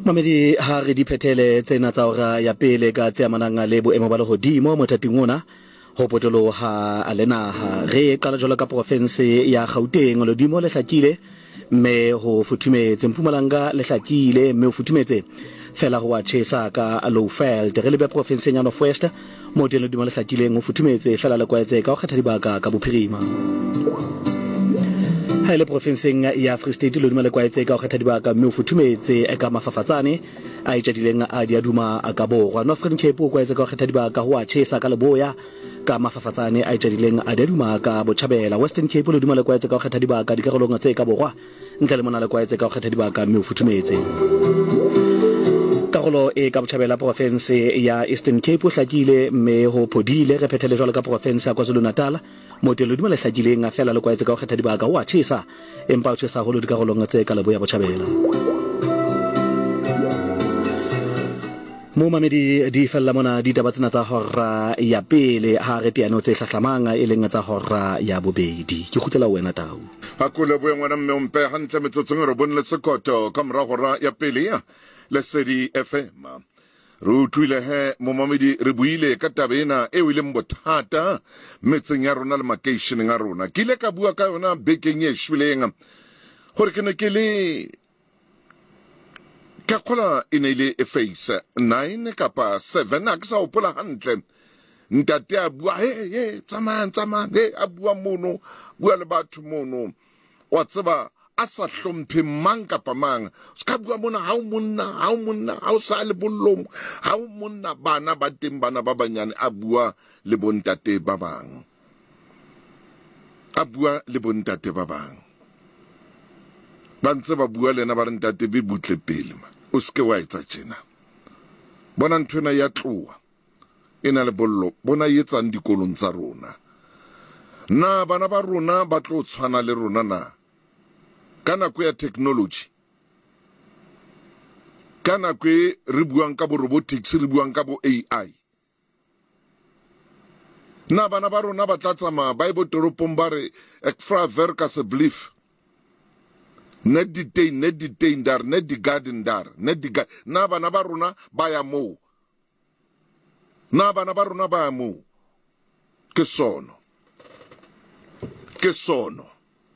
Mamedi ha re di phethele tsena tsa ora ya pele ka tse amanang le boemo ba lehodimo mothating ona ho potoloha a lenaha re qala jwalo ka province ya Gauteng lehodimo le hlakile mme ho futhumetse Mpumalanga le hlakile mme ho futhumetse fela ho wa tshesa ka Lowveld re lebe province ya North West mo teng lehodimo le hlakileng ho futhumetse fela le kwaetse ka ho kgetha dibaka ka bophirima ha le provinceng ya Free State lo dumela kwaetse ka go kgetha dibaka mme o futhumetse ka mafafatsane a itjadileng a diaduma a ka borwa Northern Cape o kwaetse ka go kgetha dibaka ho a tshesa ka leboya ka mafafatsane a itjadileng a diaduma ka botjhabela Western Cape lo dumela kwaetse ka go kgetha dibaka dikarolong tse ka borwa ntle le mona le kwaetse ka go kgetha dibaka mme o futhumetse karolo e ka botjhabela province ya Eastern Cape o hlakile mme ho phodile re phethele jwalo ka province ya KwaZulu-Natal motelo dumela hlakileng a fela le kwaetse ka go kgetha dibaka ho a tshesa empa o tshesa holo dikarolong tse ka leboya botjhabela mo mamedi di fella mona di tabatsena tsa hora ya pele ha re teano tse hlahlamanga e leng tsa hora ya bobedi ke khutlela wena tau akule boe ngwana mme mpe hantle metsotsong re bonle sekoto ka mora hora ya pele ya Lesedi FM re utlwile he mo mamedi re buile ka tabena e wile mbothata metseng ya rona le makeisheneng a rona ke ile ka bua ka yona bekeng e shweleng gore ke ne ke le ka khola ine ile e face 9 kapa 7 a ke sa opola hantle ntate a bua he tsamang he a bua mono bua le batho mono wa tseba a sa hlomphe mang kapa mang ska bua mona ha o monna ha o sa le bollong ha o monna bana ba teng bana ba banyane a bua le bontate ba bang ba ntse ba bua lena ba re ntate be butle pele o ske wa etsa tjena bona nthwena ya tloa ena le bollo bona yetsang dikolong tsa rona na bana ba rona ba tlo tshwana le rona na kana kwe ya technology kana kwe re buang ka bo robotics re buang ka bo AI na bana ba rona ba tlatsama ba ibo toropong ba re ek fra verka se blief net di dar net di garden dar net di na bana ba rona ba ya mo ke sono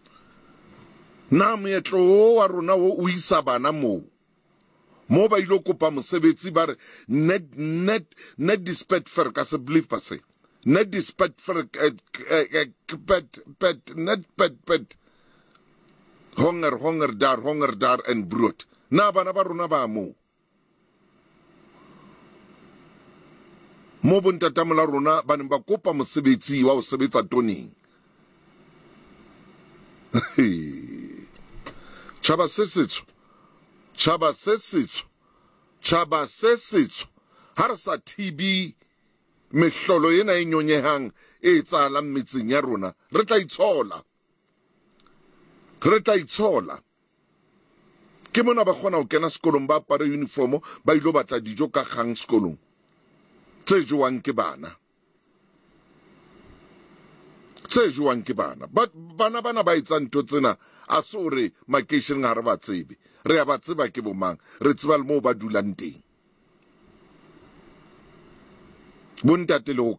na moetlo wa rona o isa bana mo ba ilo kopa mosebetsi ba re net dispet fer ka se blief pa se net dispet fer pet honger dar en brood na bana ba rona ba mo bontatamola rona ba ne ba kopa mosebetsi wa o sebetsa toning Chaba se setsho ha re sa TB mehlolo ena e nyonyehang e tsalang metseng ya rona re tla itshola ke mona ba kgona ho kena sekolong ba apare uniformo ba ilo batla dijo ka kgang sekolong tse jewang ke bana bana ba etsang ntho tsena a se ore makeisheneng ha re ba tsebe re a ba tseba ke bomang re tseba le moo ba dulang teng bontate le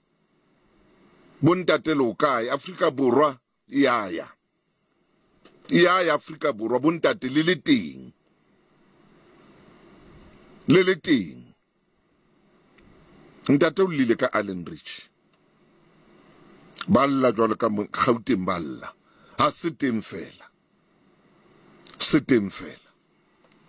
ho kae Afrika Borwa ya Afrika Borwa bontate le le teng ntate o lile ka Allen Ridge balla jwalo ka Gauteng balla ha se teng fela